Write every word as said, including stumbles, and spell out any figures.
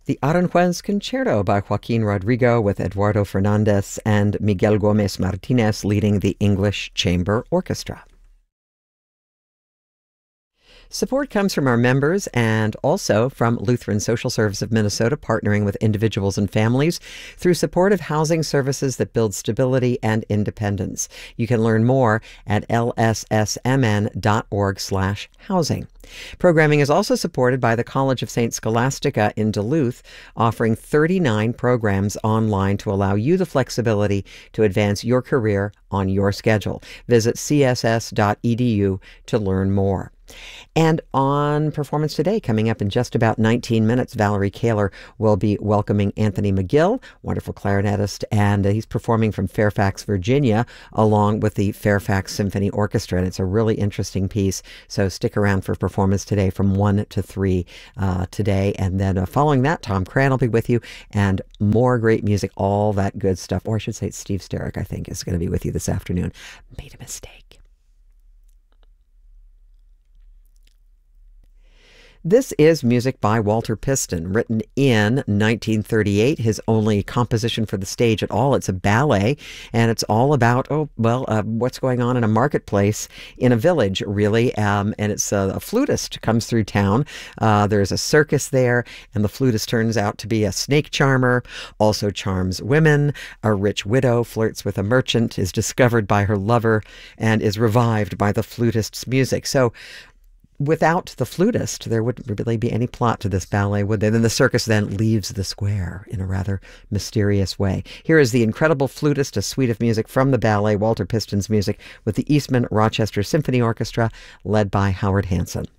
the Aranjuez Concerto by Joaquin Rodrigo with Eduardo Fernandez and Miguel Gomez Martinez leading the English Chamber Orchestra. Support comes from our members and also from Lutheran Social Service of Minnesota, partnering with individuals and families through supportive housing services that build stability and independence. You can learn more at l s s m n dot org slash housing. Programming is also supported by the College of Saint Scholastica in Duluth, offering thirty-nine programs online to allow you the flexibility to advance your career on your schedule. Visit c s s dot e d u to learn more. And on Performance Today, coming up in just about nineteen minutes, Valerie Kaler will be welcoming Anthony McGill, wonderful clarinetist, and uh, he's performing from Fairfax, Virginia, along with the Fairfax Symphony Orchestra. And it's a really interesting piece, so stick around for Performance Today from one to three uh, today. And then uh, following that, Tom Cran will be with you, and more great music, all that good stuff. Or I should say Steve Sterick, I think, is going to be with you this afternoon. Made a mistake. This is music by Walter Piston, written in nineteen thirty-eight, his only composition for the stage at all. It's a ballet, and it's all about, oh, well, uh, what's going on in a marketplace in a village, really. Um, and it's uh, a flutist comes through town. Uh, there's a circus there, and the flutist turns out to be a snake charmer, also charms women. A rich widow flirts with a merchant, is discovered by her lover, and is revived by the flutist's music. So, without the flutist, there wouldn't really be any plot to this ballet, would there? Then the circus then leaves the square in a rather mysterious way. Here is The Incredible Flutist, a suite of music from the ballet, Walter Piston's music, with the Eastman Rochester Symphony Orchestra, led by Howard Hanson.